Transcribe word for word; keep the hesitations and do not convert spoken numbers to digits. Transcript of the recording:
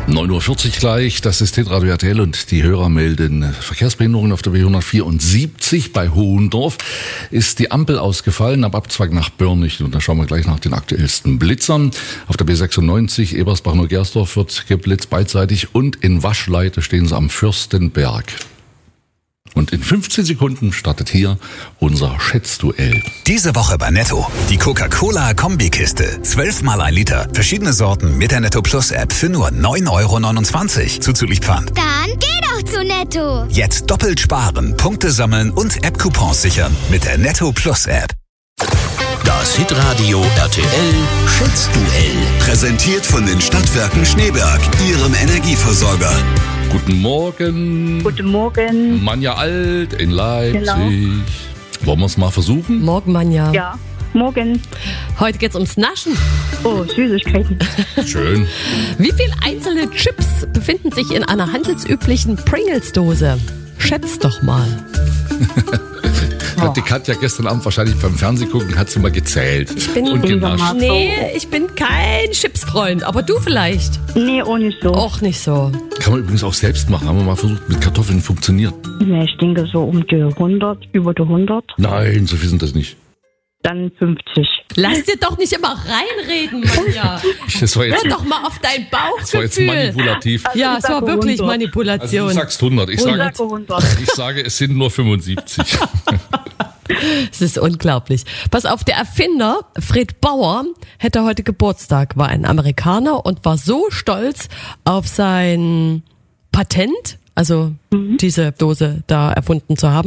neun Uhr vierzig gleich, das ist Hitradio R T L und die Hörer melden Verkehrsbehinderungen auf der B hundertvierundsiebzig. Bei Hohendorf ist die Ampel ausgefallen ab Abzweig nach Börnich. Und da schauen wir gleich nach den aktuellsten Blitzern. Auf der B sechsundneunzig Ebersbach-Neugersdorf wird geblitzt beidseitig und in Waschleite stehen sie am Fürstenberg. Und in fünfzehn Sekunden startet hier unser Schätzduell. Diese Woche bei Netto. Die Coca-Cola-Kombikiste. zwölf mal ein Liter. Verschiedene Sorten mit der Netto Plus App für nur neun Euro neunundzwanzig. Zuzüglich Pfand. Dann geh doch zu Netto. Jetzt doppelt sparen, Punkte sammeln und App-Coupons sichern mit der Netto Plus App. Das Hitradio R T L Schätzduell. Präsentiert von den Stadtwerken Schneeberg, Ihrem Energieversorger. Guten Morgen. Guten Morgen. Manja Alt in Leipzig. Genau. Wollen wir es mal versuchen? Morgen, Manja. Ja, morgen. Heute geht's ums Naschen. Oh, Süßigkeiten. Schön. Wie viele einzelne Chips befinden sich in einer handelsüblichen Pringles-Dose? Schätz doch mal. Hat die Katja gestern Abend wahrscheinlich beim Fernsehgucken, hat sie mal gezählt. Ich bin, und genascht. nee, ich bin kein Chipsfreund, aber du vielleicht. Nee, auch nicht so. Auch nicht so. Kann man übrigens auch selbst machen. Haben wir mal versucht, mit Kartoffeln funktioniert. Nee, ich denke so um die hundert, über die hundert. Nein, so viel sind das nicht. Dann fünfzig. Lass dir doch nicht immer reinreden, Manja. Das war jetzt, Hör doch mal auf dein das war jetzt Bauchgefühl. manipulativ. Ja, es war wirklich Also hundert. Manipulation. du sagst hundert. Ich sage, hundert. hundert. ich sage, es sind nur fünfundsiebzig. Es ist unglaublich. Pass auf, der Erfinder Fred Bauer hätte heute Geburtstag, war ein Amerikaner und war so stolz auf sein Patent, also mhm. diese Dose da erfunden zu haben.